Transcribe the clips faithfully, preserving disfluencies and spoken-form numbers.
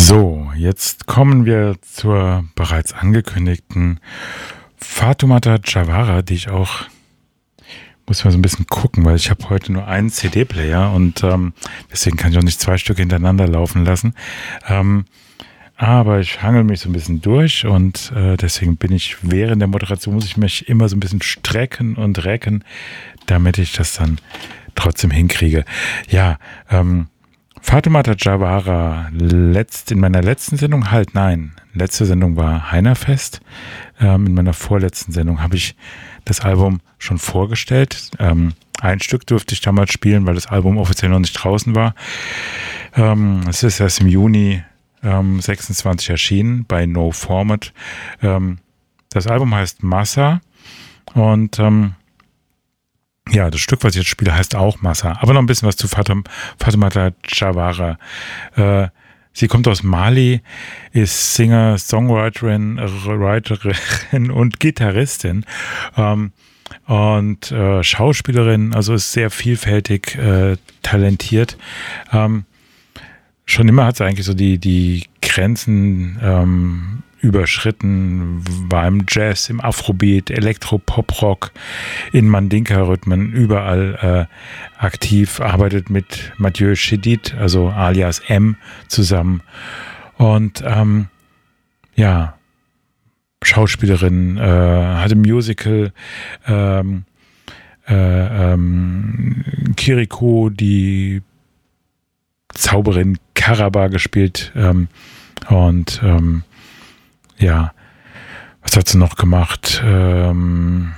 So, jetzt kommen wir zur bereits angekündigten Fatoumata Jawara, die ich auch, muss mal so ein bisschen gucken, weil ich habe heute nur einen C D-Player und ähm, deswegen kann ich auch nicht zwei Stücke hintereinander laufen lassen. Ähm, aber ich hangel mich so ein bisschen durch und äh, deswegen bin ich während der Moderation, muss ich mich immer so ein bisschen strecken und recken, damit ich das dann trotzdem hinkriege. Ja, ähm, Fatoumata Jawara, letzt, in meiner letzten Sendung, halt nein, letzte Sendung war Heinerfest. Ähm, in meiner vorletzten Sendung habe ich das Album schon vorgestellt. Ähm, ein Stück durfte ich damals spielen, weil das Album offiziell noch nicht draußen war. Ähm, es ist erst im Juni ähm, sechsundzwanzig erschienen bei No Format. Ähm, das Album heißt Massa und ähm, ja, das Stück, was ich jetzt spiele, heißt auch Massa. Aber noch ein bisschen was zu Fatum, Fatoumata Jawara. Äh, sie kommt aus Mali, ist Singer, Songwriterin, Writerin und Gitarristin ähm, und äh, Schauspielerin. Also ist sehr vielfältig äh, talentiert. Ähm, schon immer hat sie eigentlich so die, die Grenzen ähm, überschritten, war im Jazz, im Afrobeat, Elektro-Pop-Rock, in Mandinka-Rhythmen, überall äh, aktiv, arbeitet mit Mathieu Chédid, also alias M, zusammen und ähm, ja, Schauspielerin, äh, hat im Musical ähm, äh, ähm, Kiriko, die Zauberin Karaba gespielt ähm, und ähm, ja, was hat sie noch gemacht? Ähm,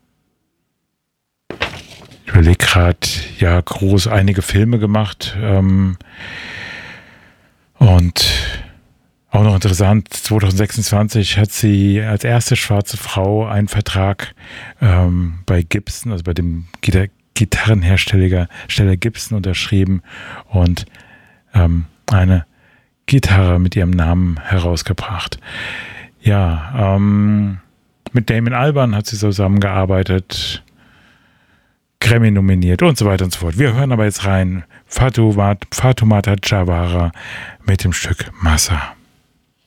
ich überlege gerade, ja, groß einige Filme gemacht. Ähm, und auch noch interessant, zwanzig sechsundzwanzig hat sie als erste schwarze Frau einen Vertrag ähm, bei Gibson, also bei dem Gitar- Gitarrenhersteller Steller Gibson unterschrieben und ähm, eine Gitarre mit ihrem Namen herausgebracht. Ja, ähm, mit Damon Albarn hat sie zusammengearbeitet, Grammy nominiert und so weiter und so fort. Wir hören aber jetzt rein Fatoumata Jawara mit dem Stück Massa.